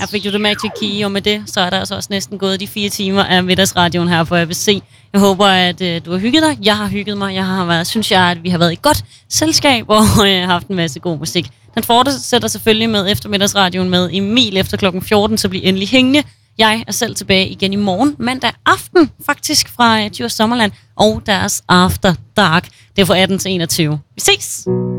Her fik du The Magic Key, og med det, så er der altså også næsten gået de 4 timer af Middagsradioen her på ABC. Jeg håber, at du har hygget dig. Jeg har hygget mig. Jeg har været, synes jeg, at vi har været i godt selskab, og jeg har haft en masse god musik. Den fortsætter selvfølgelig med eftermiddagsradioen med Emil efter klokken 14, så bliv endelig hængende. Jeg er selv tilbage igen i morgen, mandag aften, faktisk fra Djurs Sommerland, og deres After Dark. Det er fra 18 til 21. Vi ses!